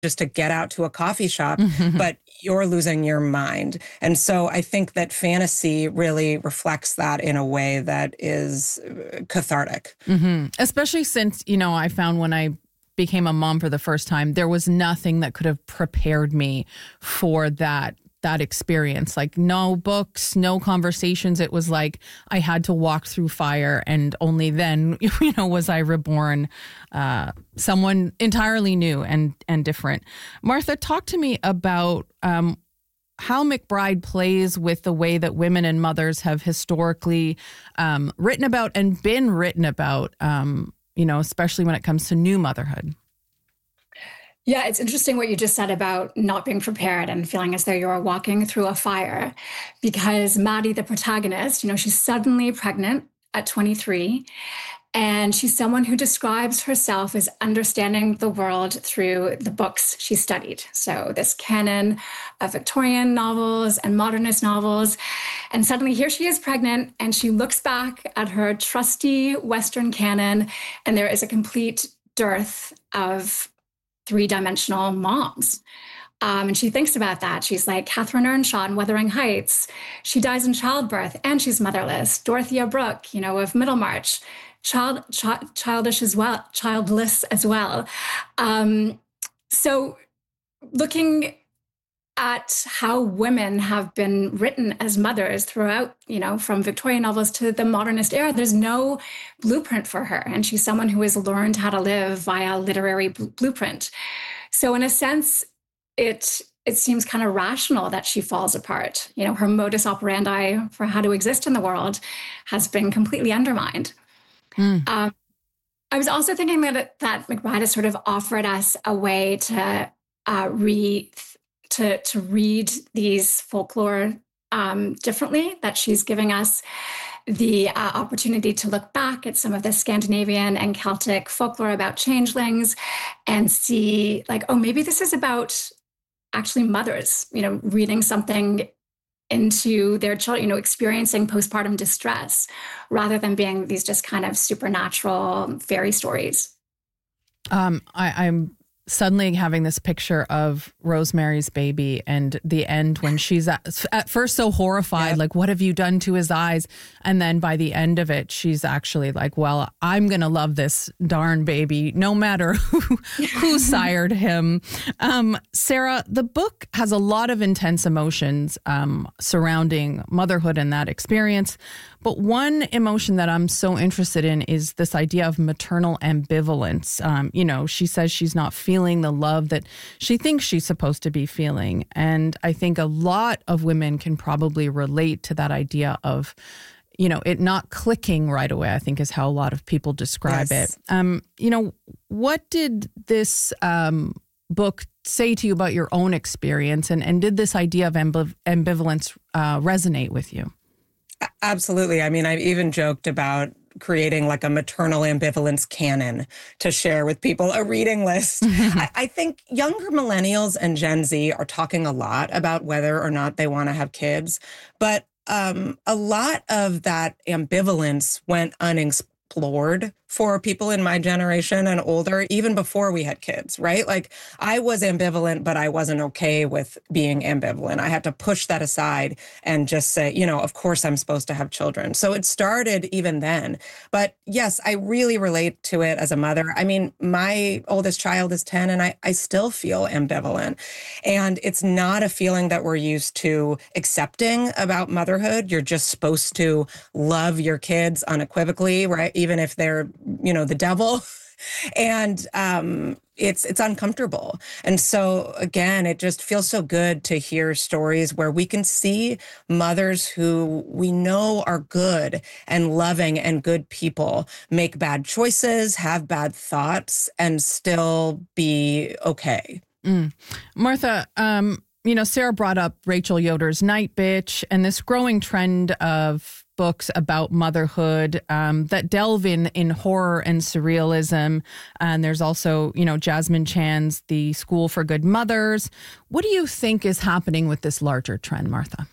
just to get out to a coffee shop, but you're losing your mind. And so I think that fantasy really reflects that in a way that is cathartic. Especially since, I found when I became a mom for the first time, there was nothing that could have prepared me for that experience. Like no books, no conversations. It was like I had to walk through fire, and only then, was I reborn someone entirely new and different. Martha, talk to me about how McBride plays with the way that women and mothers have historically written about and been written about, especially when it comes to new motherhood. Yeah, it's interesting what you just said about not being prepared and feeling as though you're walking through a fire, because Maddie, the protagonist, she's suddenly pregnant at 23, and she's someone who describes herself as understanding the world through the books she studied. So this canon of Victorian novels and modernist novels. And suddenly here she is pregnant, and she looks back at her trusty Western canon, and there is a complete dearth of three-dimensional moms. And she thinks about that. She's like Catherine Earnshaw in Wuthering Heights. She dies in childbirth and she's motherless. Dorothea Brooke, of Middlemarch, childless as well. So looking at how women have been written as mothers throughout, from Victorian novels to the modernist era, there's no blueprint for her. And she's someone who has learned how to live via literary blueprint. So in a sense, it seems kind of rational that she falls apart. Her modus operandi for how to exist in the world has been completely undermined. I was also thinking that McBride has sort of offered us a way to read these folklore differently, that she's giving us the opportunity to look back at some of the Scandinavian and Celtic folklore about changelings and see maybe this is about actually mothers, reading something into their children, experiencing postpartum distress rather than being these just kind of supernatural fairy stories. I'm suddenly having this picture of Rosemary's Baby and the end when she's at first so horrified, like, what have you done to his eyes? And then by the end of it, she's actually like, well, I'm going to love this darn baby, no matter who sired him. Sarah, the book has a lot of intense emotions surrounding motherhood and that experience. But one emotion that I'm so interested in is this idea of maternal ambivalence. She says she's not feeling the love that she thinks she's supposed to be feeling. And I think a lot of women can probably relate to that idea of, it not clicking right away, I think is how a lot of people describe it. What did this book say to you about your own experience? And did this idea of ambivalence resonate with you? Absolutely. I mean, I've even joked about creating like a maternal ambivalence canon to share with people, a reading list. I think younger millennials and Gen Z are talking a lot about whether or not they want to have kids, but a lot of that ambivalence went unexplored for people in my generation and older, even before we had kids, right? Like I was ambivalent, but I wasn't okay with being ambivalent. I had to push that aside and just say, of course I'm supposed to have children. So it started even then. But yes, I really relate to it as a mother. I mean, my oldest child is 10 and I still feel ambivalent. And it's not a feeling that we're used to accepting about motherhood. You're just supposed to love your kids unequivocally, right? Even if they're the devil. And it's uncomfortable. And so, again, it just feels so good to hear stories where we can see mothers who we know are good and loving and good people make bad choices, have bad thoughts, and still be okay. Martha, Sarah brought up Rachel Yoder's Night Bitch and this growing trend of books about motherhood that delve in horror and surrealism. And there's also, Jasmine Chan's The School for Good Mothers. What do you think is happening with this larger trend, Martha?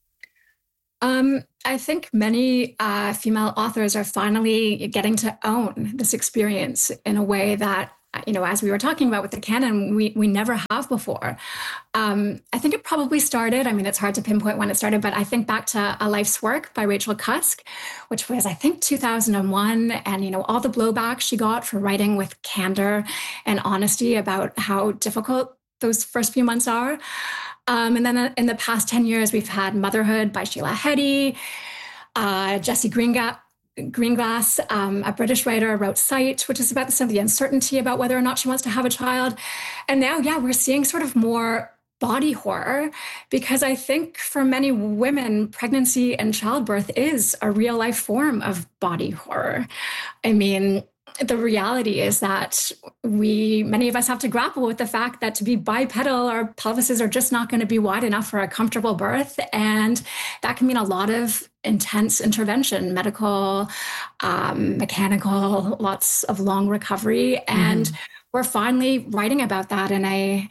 I think many female authors are finally getting to own this experience in a way that as we were talking about with the canon, we never have before. I think it probably started, it's hard to pinpoint when it started, but I think back to A Life's Work by Rachel Cusk, which was, I think, 2001. And, all the blowback she got for writing with candor and honesty about how difficult those first few months are. And then in the past 10 years, we've had Motherhood by Sheila Heti, Jessie Greenglass, a British writer, wrote Sight, which is about the uncertainty about whether or not she wants to have a child. And now, we're seeing sort of more body horror, because I think for many women, pregnancy and childbirth is a real life form of body horror. The reality is that many of us have to grapple with the fact that to be bipedal, our pelvises are just not going to be wide enough for a comfortable birth. And that can mean a lot of intense intervention, medical, mechanical, lots of long recovery. And we're finally writing about that in a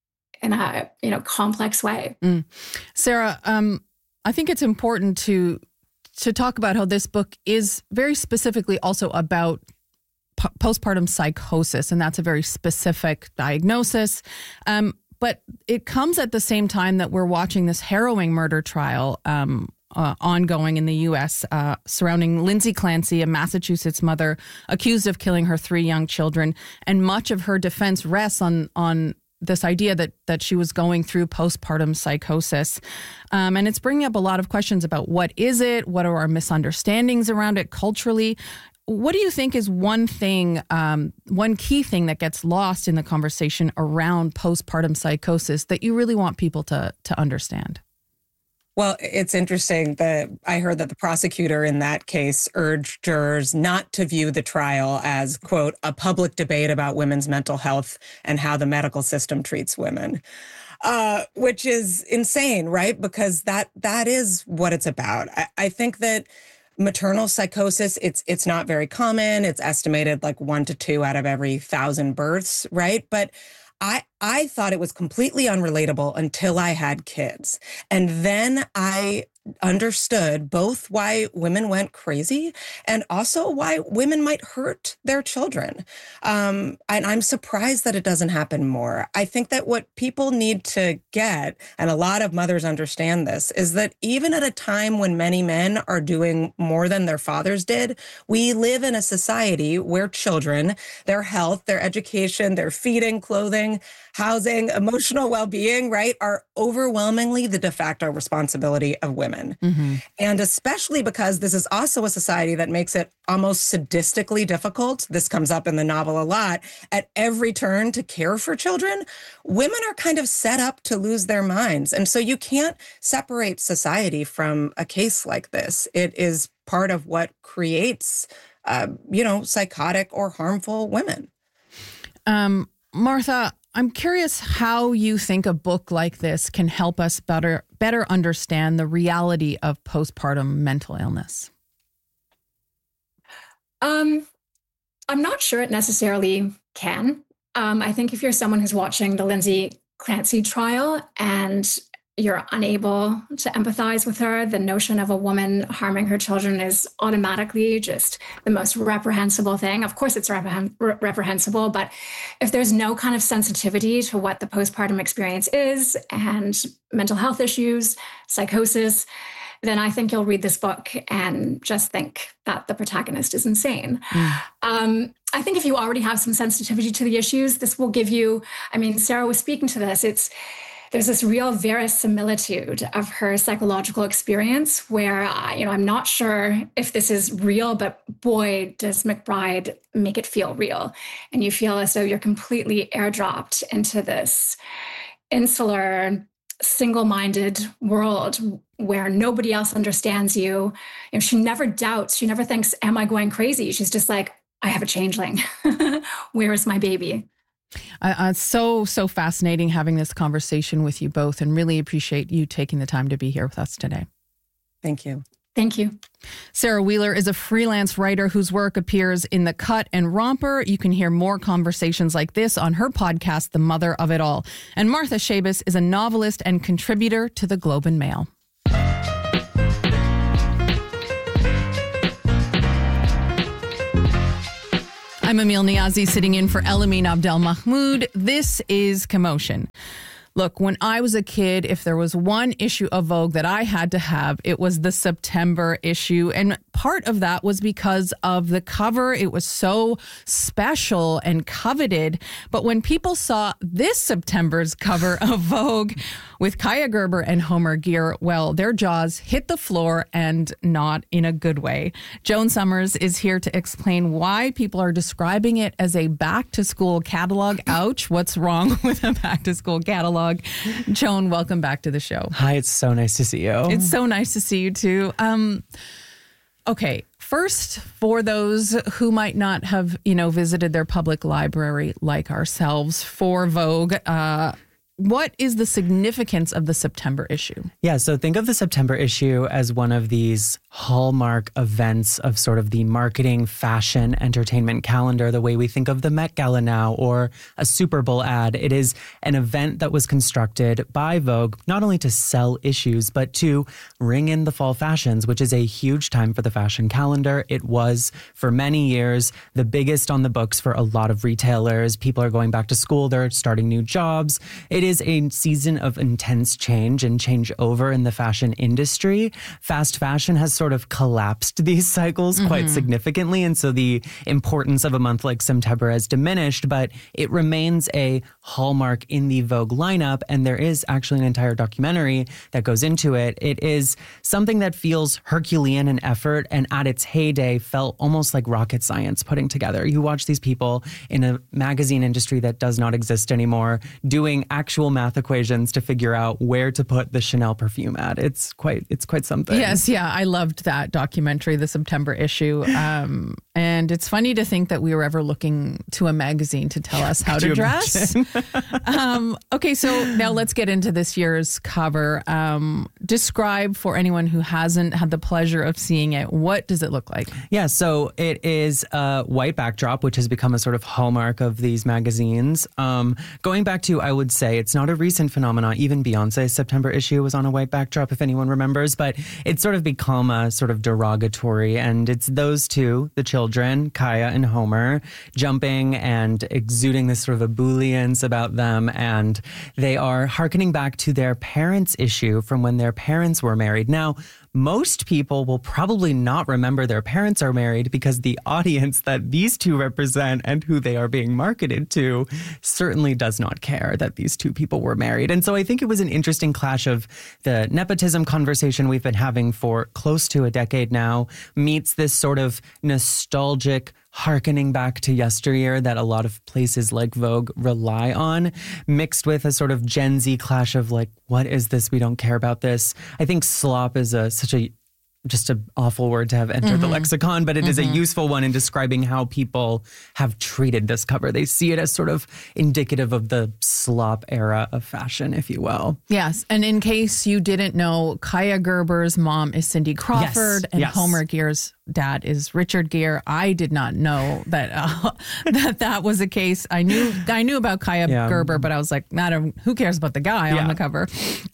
complex way. Sarah, I think it's important to talk about how this book is very specifically also about postpartum psychosis, and that's a very specific diagnosis. But it comes at the same time that we're watching this harrowing murder trial ongoing in the U.S. Surrounding Lindsay Clancy, a Massachusetts mother accused of killing her 3 young children. And much of her defense rests on this idea that she was going through postpartum psychosis. And it's bringing up a lot of questions about what is it? What are our misunderstandings around it culturally? What do you think is one key thing that gets lost in the conversation around postpartum psychosis that you really want people to understand? Well, it's interesting that I heard that the prosecutor in that case urged jurors not to view the trial as, quote, a public debate about women's mental health and how the medical system treats women, which is insane, right? Because that is what it's about. I think that maternal psychosis, it's not very common. It's estimated like 1 to 2 out of every 1,000 births, right? But I thought it was completely unrelatable until I had kids. And then I understood both why women went crazy and also why women might hurt their children. And I'm surprised that it doesn't happen more. I think that what people need to get, and a lot of mothers understand this, is that even at a time when many men are doing more than their fathers did, we live in a society where children, their health, their education, their feeding, clothing, housing, emotional well-being, right, are overwhelmingly the de facto responsibility of women. Mm-hmm. And especially because this is also a society that makes it almost sadistically difficult, this comes up in the novel a lot, at every turn to care for children, women are kind of set up to lose their minds. And so you can't separate society from a case like this. It is part of what creates, psychotic or harmful women. Martha, I'm curious how you think a book like this can help us better understand the reality of postpartum mental illness. I'm not sure it necessarily can. I think if you're someone who's watching the Lindsay Clancy trial and you're unable to empathize with her, the notion of a woman harming her children is automatically just the most reprehensible thing. Of course, it's reprehensible, but if there's no kind of sensitivity to what the postpartum experience is and mental health issues, psychosis, then I think you'll read this book and just think that the protagonist is insane. I think if you already have some sensitivity to the issues, this will give you, Sarah was speaking to this, there's this real verisimilitude of her psychological experience where, I'm not sure if this is real, but boy, does McBride make it feel real. And you feel as though you're completely airdropped into this insular, single-minded world where nobody else understands you. She never doubts, she never thinks, am I going crazy? She's just like, I have a changeling. Where is my baby? It's so fascinating having this conversation with you both, and really appreciate you taking the time to be here with us today. Thank you. Thank you. Sarah Wheeler is a freelance writer whose work appears in The Cut and Romper. You can hear more conversations like this on her podcast, The Mother of It All. And Martha Chabas is a novelist and contributor to the Globe and Mail. I'm Emil Niazi, sitting in for Elamine Abdel Mahmoud. This is Commotion. Look, when I was a kid, if there was one issue of Vogue that I had to have, it was the September issue. And part of that was because of the cover. It was so special and coveted. But when people saw this September's cover of Vogue with Kaya Gerber and Homer Gear, well, their jaws hit the floor, and not in a good way. Joan Summers is here to explain why people are describing it as a back-to-school catalog. Ouch, what's wrong with a back-to-school catalog? Joan, welcome back to the show. Hi, it's so nice to see you. It's so nice to see you too. Okay, first, for those who might not have, visited their public library like ourselves for Vogue, what is the significance of the September issue? Yeah, so think of the September issue as one of these hallmark events of sort of the marketing, fashion, entertainment calendar, the way we think of the Met Gala now or a Super Bowl ad. It is an event that was constructed by Vogue, not only to sell issues, but to ring in the fall fashions, which is a huge time for the fashion calendar. It was, for many years, the biggest on the books for a lot of retailers. People are going back to school. They're starting new jobs. It is a season of intense change and changeover in the fashion industry. Fast fashion has sort of collapsed these cycles quite significantly. And so the importance of a month like September has diminished, but it remains a hallmark in the Vogue lineup. And there is actually an entire documentary that goes into it. It is something that feels Herculean in effort, and at its heyday felt almost like rocket science putting together. You watch these people in a magazine industry that does not exist anymore doing actual math equations to figure out where to put the Chanel perfume ad. It's quite something. Yes, yeah, I loved that documentary, the September issue. And it's funny to think that we were ever looking to a magazine to tell us how to dress. Okay, so now let's get into this year's cover. Describe for anyone who hasn't had the pleasure of seeing it, what does it look like? Yeah, so it is a white backdrop, which has become a sort of hallmark of these magazines. Going back to, I would say, it's not a recent phenomenon. Even Beyonce's September issue was on a white backdrop, if anyone remembers, but it's sort of become a sort of derogatory. And it's those two, the children, Kaya and Homer, jumping and exuding this sort of ebullience about them. And they are hearkening back to their parents' issue from when their parents were married. Now, most people will probably not remember their parents are married because the audience that these two represent and who they are being marketed to certainly does not care that these two people were married. And so I think it was an interesting clash of the nepotism conversation we've been having for close to a decade now meets this sort of nostalgic hearkening back to yesteryear that a lot of places like Vogue rely on, mixed with a sort of Gen Z clash of like, what is this? We don't care about this. I think slop is just an awful word to have entered the lexicon, but it is a useful one in describing how people have treated this cover. They see it as sort of indicative of the slop era of fashion, if you will. Yes. And in case you didn't know, Kaya Gerber's mom is Cindy Crawford, and Homer Gear's dad is Richard Gere. I did not know that that was the case. I knew about Kaya Gerber, but I was like, who cares about the guy on the cover?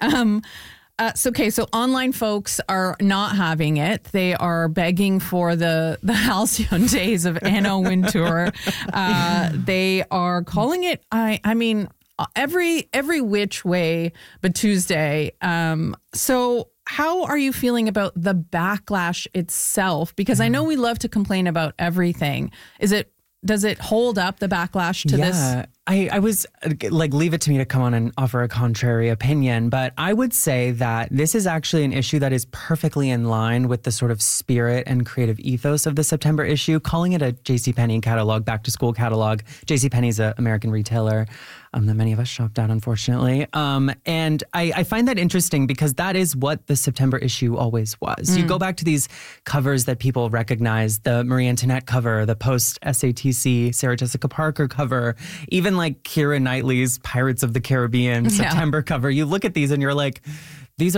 So online folks are not having it. They are begging for the halcyon days of Anna Wintour. They are calling it, I mean, every which way but Tuesday. So how are you feeling about the backlash itself? Because I know we love to complain about everything. Does it hold up, the backlash to this? I was like, leave it to me to come on and offer a contrary opinion, but I would say that this is actually an issue that is perfectly in line with the sort of spirit and creative ethos of the September issue. Calling it a JCPenney catalog, back to school catalog. JCPenney's an American retailer that many of us shopped at, unfortunately. And I find that interesting because that is what the September issue always was. You go back to these covers that people recognize, the Marie Antoinette cover, the post-SATC Sarah Jessica Parker cover, even like Keira Knightley's Pirates of the Caribbean September cover. You look at these and you're like, these are just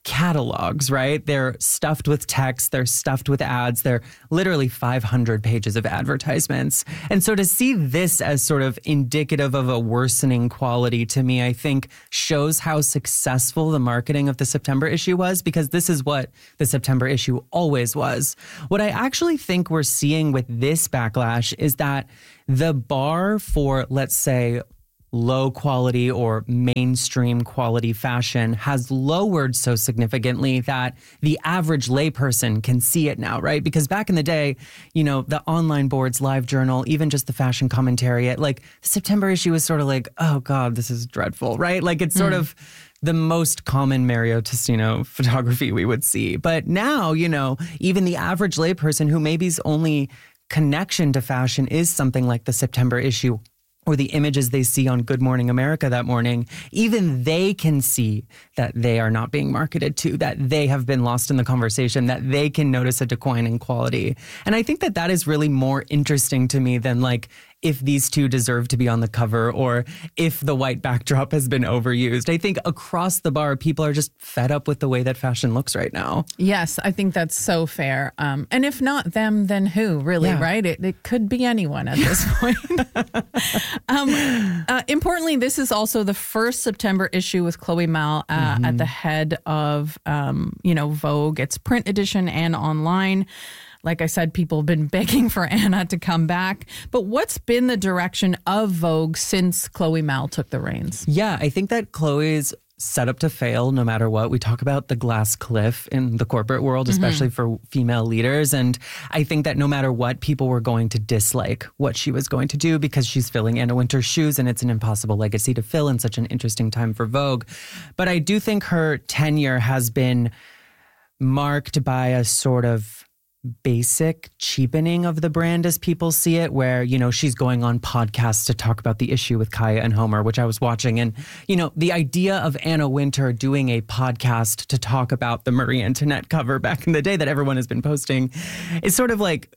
catalogs, right? They're stuffed with text, they're stuffed with ads, they're literally 500 pages of advertisements. And so to see this as sort of indicative of a worsening quality to me, I think shows how successful the marketing of the September issue was, because this is what the September issue always was. What I actually think we're seeing with this backlash is that the bar for, let's say, low quality or mainstream quality fashion has lowered so significantly that the average layperson can see it now, right? Because back in the day, you know, the online boards, LiveJournal, even just the fashion commentary, like the September issue was sort of like, oh God, this is dreadful, right? Like it's sort of the most common Mario Testino photography we would see. But now, you know, even the average layperson who maybe's only connection to fashion is something like the September issue or the images they see on Good Morning America that morning, even they can see that they are not being marketed to, that they have been lost in the conversation, that they can notice a decline in quality. And I think that that is really more interesting to me than like if these two deserve to be on the cover or if the white backdrop has been overused. I think across the bar, people are just fed up with the way that fashion looks right now. Yes, I think that's so fair. And if not them, then who, really, right? It could be anyone at this point. Importantly, this is also the first September issue with Chloe Mal at the head of, Vogue. It's print edition and online. Like I said, people have been begging for Anna to come back. But what's been the direction of Vogue since Chloe Mal took the reins? Yeah, I think that Chloe's set up to fail no matter what. We talk about the glass cliff in the corporate world, especially for female leaders. And I think that no matter what, people were going to dislike what she was going to do because she's filling Anna Wintour's shoes and it's an impossible legacy to fill in such an interesting time for Vogue. But I do think her tenure has been marked by a sort of basic cheapening of the brand as people see it, where, you know, she's going on podcasts to talk about the issue with Kaya and Homer, which I was watching. And, you know, the idea of Anna Wintour doing a podcast to talk about the Marie Antoinette cover back in the day that everyone has been posting is sort of like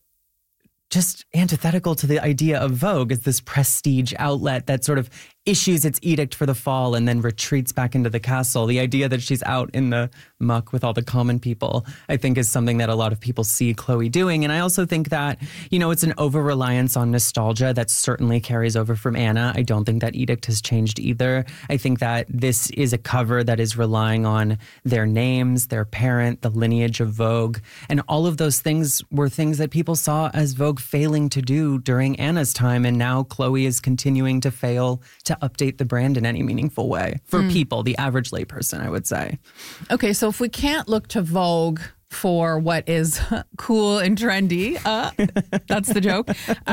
just antithetical to the idea of Vogue as this prestige outlet that sort of issues its edict for the fall and then retreats back into the castle. The idea that she's out in the muck with all the common people, I think, is something that a lot of people see Chloe doing. And I also think that, you know, it's an over-reliance on nostalgia that certainly carries over from Anna. I don't think that edict has changed either. I think that this is a cover that is relying on their names, their parent, the lineage of Vogue. And all of those things were things that people saw as Vogue failing to do during Anna's time. And now Chloe is continuing to fail to update the brand in any meaningful way for people, the average layperson, I would say. Okay, so if we can't look to Vogue for what is cool and trendy, that's the joke,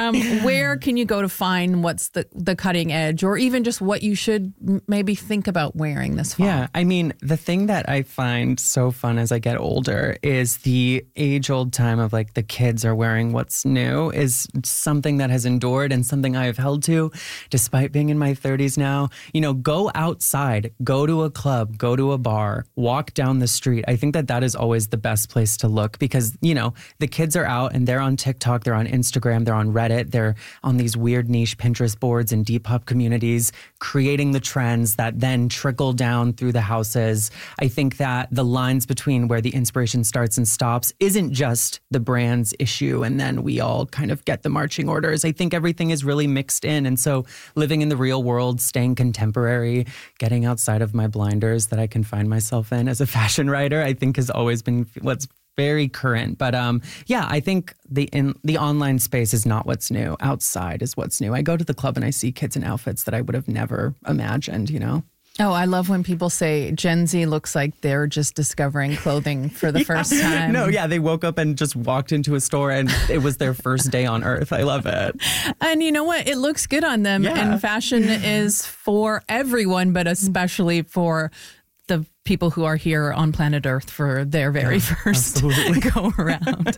where can you go to find what's the cutting edge, or even just what you should maybe think about wearing this fall? Yeah, I mean, the thing that I find so fun as I get older is the age-old time of like the kids are wearing what's new is something that has endured and something I have held to despite being in my 30s now. You know, go outside, go to a club, go to a bar, walk down the street. I think that that is always the best place to look because, you know, the kids are out and they're on TikTok, they're on Instagram, they're on Reddit, they're on these weird niche Pinterest boards and Depop communities, creating the trends that then trickle down through the houses. I think that the lines between where the inspiration starts and stops isn't just the brand's issue and then we all kind of get the marching orders. I think everything is really mixed in. And so living in the real world, staying contemporary, getting outside of my blinders that I can find myself in as a fashion writer, I think has always been what's very current. But yeah, I think the online space is not what's new. Outside is what's new. I go to the club and I see kids in outfits that I would have never imagined, you know? Oh, I love when people say Gen Z looks like they're just discovering clothing for the first time. No, yeah, they woke up and just walked into a store and it was their first day on earth. I love it. And you know what? It looks good on them. Yeah. And fashion is for everyone, but especially for the people who are here on planet Earth for their very first go around.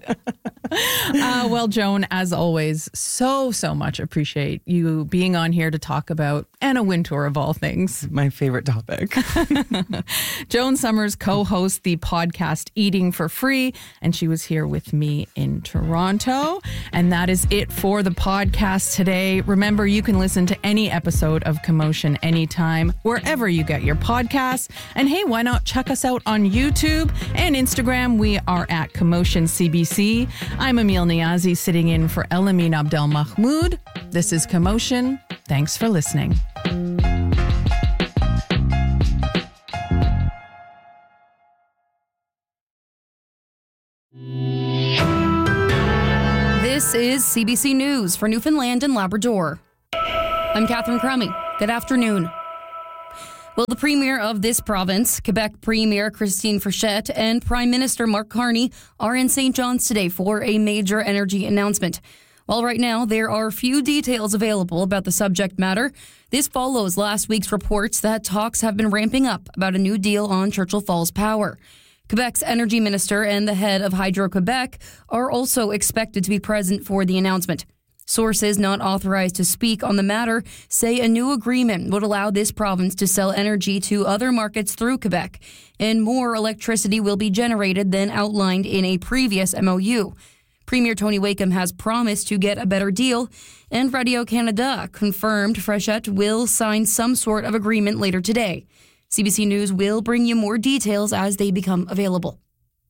Well, Joan, as always, so much appreciate you being on here to talk about Anna Wintour of all things. My favorite topic. Joan Summers co-hosts the podcast Eating for Free, and she was here with me in Toronto. And that is it for the podcast today. Remember, you can listen to any episode of Commotion anytime, wherever you get your podcasts. And hey, why not check us out on YouTube and Instagram? We are at Commotion CBC. I'm Emil Niazi, sitting in for Elamin Abdel Mahmoud. This is Commotion. Thanks for listening. This is CBC News for Newfoundland and Labrador. I'm Catherine Crummy. Good afternoon. Well, the Premier of this province, Quebec Premier Christine Frechette, and Prime Minister Mark Carney are in St. John's today for a major energy announcement. While right now there are few details available about the subject matter, this follows last week's reports that talks have been ramping up about a new deal on Churchill Falls Power. Quebec's energy minister and the head of Hydro-Quebec are also expected to be present for the announcement. Sources not authorized to speak on the matter say a new agreement would allow this province to sell energy to other markets through Quebec, and more electricity will be generated than outlined in a previous MOU. Premier Tony Wakeham has promised to get a better deal, and Radio-Canada confirmed Frechette will sign some sort of agreement later today. CBC News will bring you more details as they become available.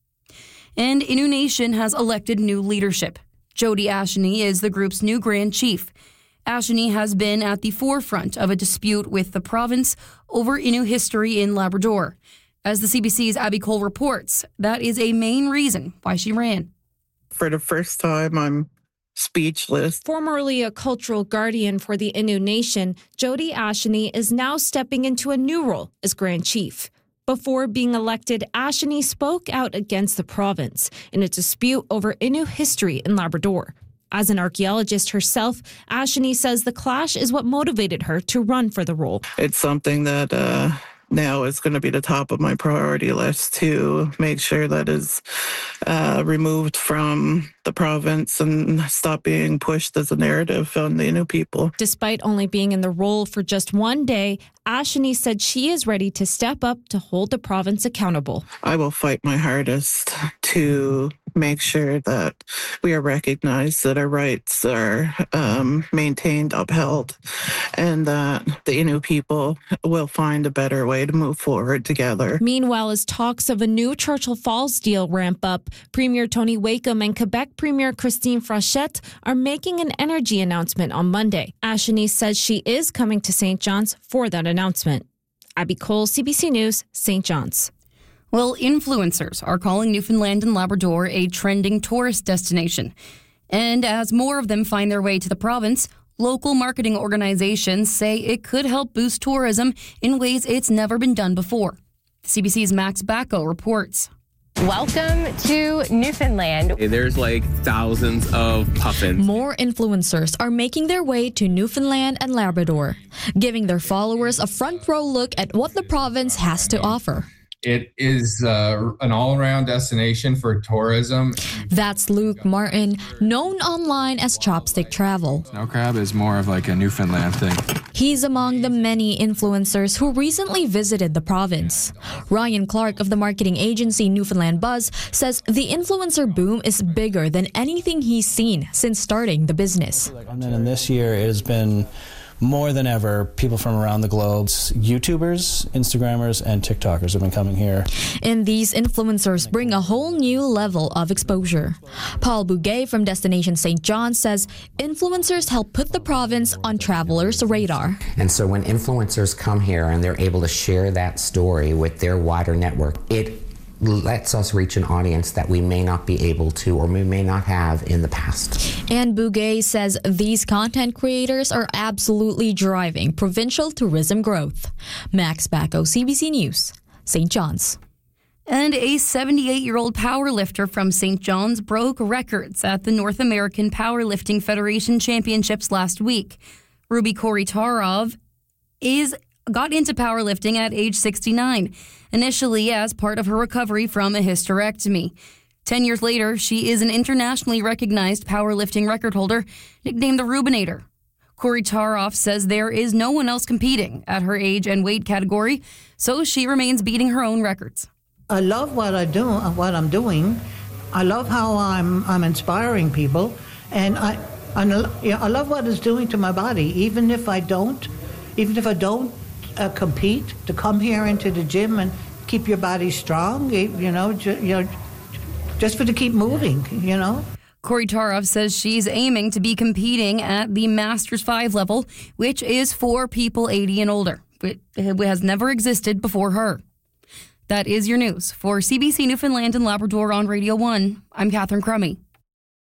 And Innu Nation has elected new leadership. Jody Asheny is the group's new Grand Chief. Asheny has been at the forefront of a dispute with the province over Innu history in Labrador. As the CBC's Abby Cole reports, that is a main reason why she ran. For the first time, I'm speechless. Formerly a cultural guardian for the Innu Nation, Jody Asheny is now stepping into a new role as Grand Chief. Before being elected, Asheny spoke out against the province in a dispute over Innu history in Labrador. As an archaeologist herself, Asheny says the clash is what motivated her to run for the role. It's something that now is going to be the top of my priority list to make sure that is removed from the province and stop being pushed as a narrative on the Innu people. Despite only being in the role for just one day, Asheny said she is ready to step up to hold the province accountable. I will fight my hardest to make sure that we are recognized, that our rights are maintained, upheld, and that the Innu people will find a better way to move forward together. Meanwhile, as talks of a new Churchill Falls deal ramp up, Premier Tony Wakeham and Quebec Premier Christine Frechette are making an energy announcement on Monday. Asheny says she is coming to St. John's for that announcement. Abby Cole, CBC News, St. John's. Well, influencers are calling Newfoundland and Labrador a trending tourist destination. And as more of them find their way to the province, local marketing organizations say it could help boost tourism in ways it's never been done before. CBC's Max Bacco reports. Welcome to Newfoundland. There's like thousands of puffins. More influencers are making their way to Newfoundland and Labrador, giving their followers a front row look at what the province has to offer. It is an all-around destination for tourism. That's Luke Martin, known online as Chopstick Travel. Snow crab is more of like a Newfoundland thing. He's among the many influencers who recently visited the province. Ryan Clark of the marketing agency Newfoundland Buzz says the influencer boom is bigger than anything he's seen since starting the business. And then in this year, it has been more than ever, people from around the globe, YouTubers, Instagrammers, and TikTokers have been coming here. And these influencers bring a whole new level of exposure. Paul Bouguet from Destination St. John says influencers help put the province on travelers' radar. And so when influencers come here and they're able to share that story with their wider network, it lets us reach an audience that we may not be able to or we may not have in the past. And Bouguet says these content creators are absolutely driving provincial tourism growth. Max Bacco, CBC News, St. John's. And a 78-year-old powerlifter from St. John's broke records at the North American Powerlifting Federation Championships last week. Ruby Korytarov got into powerlifting at age 69, initially as part of her recovery from a hysterectomy. 10 years later, she is an internationally recognized powerlifting record holder, nicknamed the Rubinator. Korytarov says there is no one else competing at her age and weight category, so she remains beating her own records. I love what I do, what I'm doing. I love how I'm inspiring people, and I love what it's doing to my body. Even if I don't compete, to come here into the gym and keep your body strong, just for to keep moving, Corey Tarov says she's aiming to be competing at the Masters 5 level, which is for people 80 and older. It has never existed before her. That is your news. For CBC Newfoundland and Labrador on Radio 1, I'm Catherine Crummy.